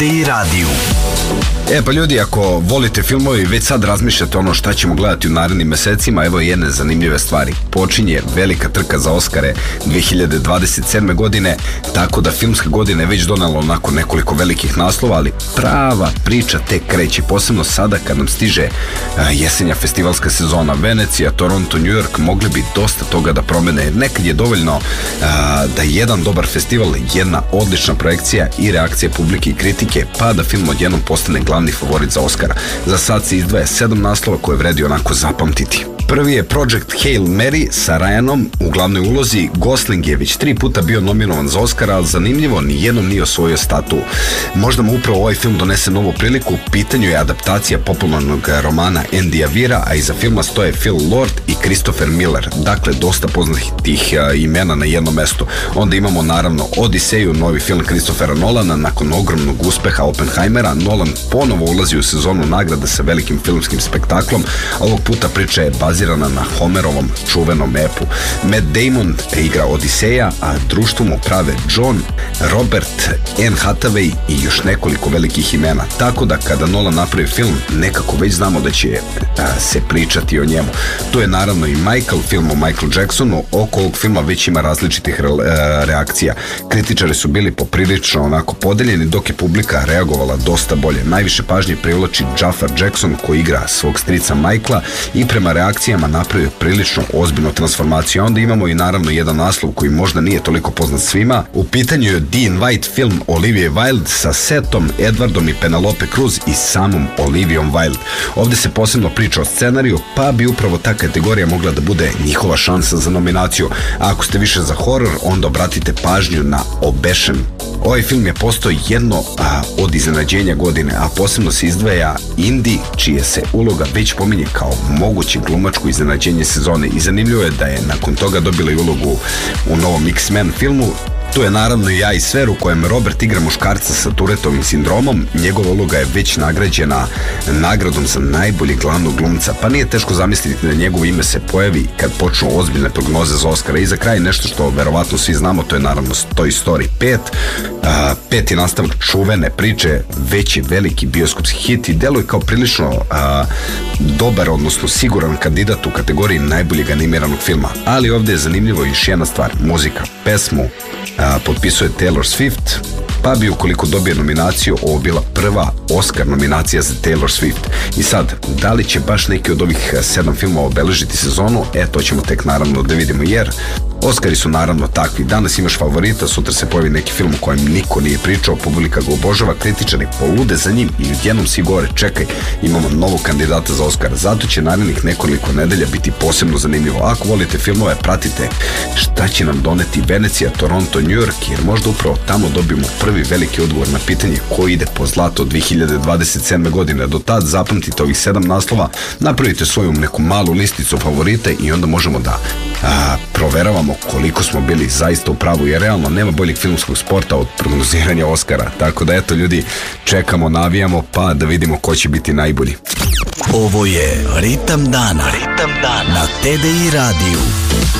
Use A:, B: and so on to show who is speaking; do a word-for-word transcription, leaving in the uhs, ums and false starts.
A: i radiju.
B: E pa ljudi, ako volite filmovi, već sad razmišljate ono šta ćemo gledati u narednim mesecima, evo jedne zanimljive stvari. Počinje velika trka za Oskare dve hiljade dvadeset sedme godine, tako da filmska godina je već donela onako nekoliko velikih naslova, ali prava priča tek kreće, posebno sada kad nam stiže a, jesenja festivalska sezona. Venecija, Toronto, New York mogli bi dosta toga da promene, jer nekad je dovoljno a, da jedan dobar festival, jedna odlična projekcija i reakcija publike i kritike, pa da film odjednom postane glavni favorit za Oscara. Za sad se izdvaja sedam naslova koje vredi onako zapamtiti. Prvi je Project Hail Mary sa Ryanom u glavnoj ulozi. Gosling je već tri puta bio nominovan za Oscara, ali zanimljivo, ni jednom nije osvojio statu. Možda mu upravo ovaj film donese novu priliku. U pitanju je adaptacija popularnog romana Andyja Weira, a iza filma stoje Phil Lord i Christopher Miller. Dakle, dosta poznatih imena na jednom mestu. Onda imamo naravno Odiseju, novi film Christophera Nolana. Nakon ogromnog uspeha Oppenheimera, Nolan ponovo ulazi u sezonu nagrada sa velikim filmskim spektaklom. Ovog puta priča je bazirana na Homerovom čuvenom epu. Matt Damon igra Odiseja, a društvo mu prave John, Robert, Anne Hathaway i još nekoliko velikih imena. Tako da kada Nolan napravi film, nekako već znamo da će a, se pričati o njemu. Tu je naravno i Michael, film o Michael Jacksonu. Oko ovog filma već ima različitih re, a, reakcija. Kritičari su bili poprilično onako podeljeni, dok je publika reagovala dosta bolje. Najviše pažnje privlači Jafar Jackson, koji igra svog strica Michaela i prema reakcijama napravio prilično ozbiljnu transformaciju. Onda imamo i naravno jedan naslov koji možda nije toliko poznat svima. U pitanju je Dean White film Olivia Wilde sa Setom, Edwardom i Penelope Cruz i samom Olivijom Wilde. Ovdje se posebno priča o scenariju, pa bi upravo ta kategorija mogla da bude njihova šansa za nominaciju. A ako ste više za horor, onda obratite pažnju na Obešen. Ovaj film je postao jedno a, od iznenađenja godine, a posebno se izdvaja Indy, čije se uloga već pominje kao moguće glumačko iznenađenje sezone, i zanimljivo je da je nakon toga dobila i ulogu u novom X-Men filmu. Tu je naravno i Ja i Sver, u kojem Robert igra muškarca sa Tourettovim sindromom. Njegova uloga je već nagrađena nagradom za najboljeg glavnog glumca, pa nije teško zamisliti da njegovo ime se pojavi kad počnu ozbiljne prognoze za Oscara. I za kraj nešto što verovatno svi znamo, to je naravno Toy Story pet. A, peti nastavak čuvene priče, već je veliki bioskopski hit i deluje kao prilično a, dobar, odnosno siguran kandidat u kategoriji najboljeg animiranog filma. Ali ovdje je zanimljivo još jedna stvar, muzika. Pesmu a, potpisuje Taylor Swift, pa bi ukoliko dobije nominaciju, ovo bila prva Oscar nominacija za Taylor Swift. I sad, da li će baš neki od ovih sedam filmova obeležiti sezonu? E, to ćemo tek naravno da vidimo, jer Oscari su naravno takvi. Danas imaš favorita, sutra se pojavi neki film o kojem niko nije pričao, publika ga obožava, kritičari polude za njim i odjednom svi govore, čekaj, imamo novog kandidata za Oscar. Zato će narednih nekoliko nedelja biti posebno zanimljivo. Ako volite filmove, pratite šta će nam doneti Venecija, Toronto, New York, jer možda upravo tamo dobijemo prvi veliki odgovor na pitanje ko ide po zlato dve hiljade dvadeset sedme godine. Do tad zapamtite ovih sedam naslova, napravite svoju neku malu listicu favorita i onda možemo da a, proveravamo koliko smo bili zaista u pravu, jer realno nema boljeg filmskog sporta od prognoziranja Oscara. Tako da eto ljudi, čekamo, navijamo, pa da vidimo ko će biti najbolji.
A: Ovo je Ritam dana, Ritam dana na T D I radiju.